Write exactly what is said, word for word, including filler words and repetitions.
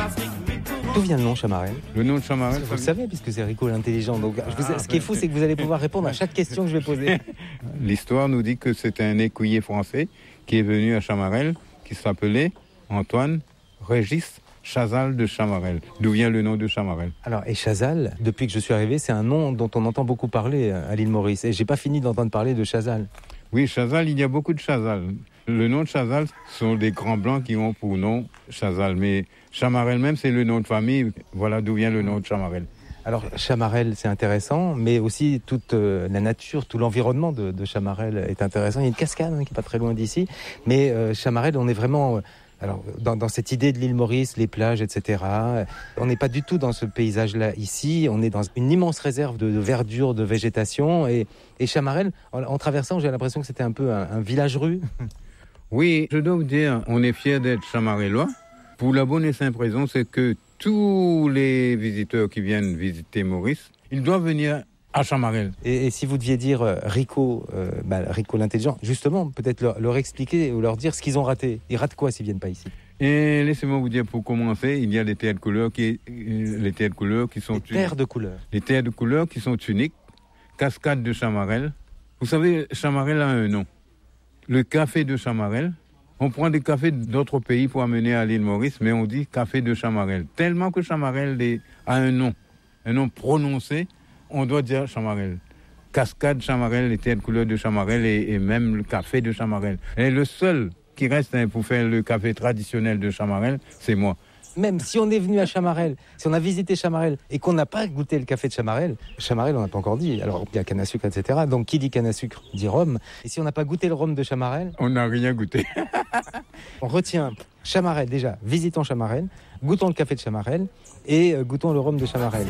D'où vient le nom Chamarel? Le nom de Chamarel, vous le savez, puisque c'est Rico l'intelligent. Donc, je vous ai... ce qui est fou, c'est que vous allez pouvoir répondre à chaque question que je vais poser. L'histoire nous dit que c'est un écuyer français qui est venu à Chamarel, qui s'appelait Antoine Régis Chazal de Chamarel. D'où vient le nom de Chamarel? Alors, et Chazal, depuis que je suis arrivé, c'est un nom dont on entend beaucoup parler à l'île Maurice. Et j'ai pas fini d'entendre parler de Chazal. Oui, Chazal, il y a beaucoup de Chazal. Le nom de Chazal sont des grands blancs qui ont pour nom Chazal. Mais Chamarel même, c'est le nom de famille. Voilà d'où vient le nom de Chamarel. Alors, Chamarel, c'est intéressant, mais aussi toute euh, la nature, tout l'environnement de, de Chamarel est intéressant. Il y a une cascade hein, qui est pas très loin d'ici. Mais euh, Chamarel, on est vraiment... Euh, alors, dans, dans cette idée de l'île Maurice, les plages, et cetera, on n'est pas du tout dans ce paysage-là ici. On est dans une immense réserve de, de verdure, de végétation. Et, et Chamarel, en, en traversant, j'ai l'impression que c'était un peu un, un village-rue. Oui, je dois vous dire, on est fiers d'être Chamarelois. Pour la bonne et simple raison, c'est que tous les visiteurs qui viennent visiter Maurice, ils doivent venir à Chamarel. Et, et si vous deviez dire euh, Rico, euh, bah, Rico l'intelligent, justement, peut-être leur, leur expliquer ou leur dire ce qu'ils ont raté. Ils ratent quoi s'ils viennent pas ici? Et laissez-moi vous dire, pour commencer, il y a les terres de couleur qui, euh, les terres de couleur qui sont les uniques. terres de couleur. Les terres de couleur qui sont uniques. Cascade de Chamarel. Vous savez, Chamarel a un nom. Le café de Chamarel. On prend des cafés d'autres pays pour amener à l'île Maurice, mais on dit café de Chamarel. Tellement que Chamarel est, a un nom, un nom prononcé, on doit dire Chamarel. Cascade Chamarel, les terres de couleur de Chamarel et, et même le café de Chamarel. Et le seul qui reste hein, pour faire le café traditionnel de Chamarel, c'est moi. Même si on est venu à Chamarel, si on a visité Chamarel et qu'on n'a pas goûté le café de Chamarel, Chamarel, on n'a pas encore dit. Alors, il y a canne à sucre, et cetera. Donc, qui dit canne à sucre dit rhum. Et si on n'a pas goûté le rhum de Chamarel... On n'a rien goûté. On retient Chamarel, déjà, visitons Chamarel, goûtons le café de Chamarel et euh, goûtons le rhum de Chamarel.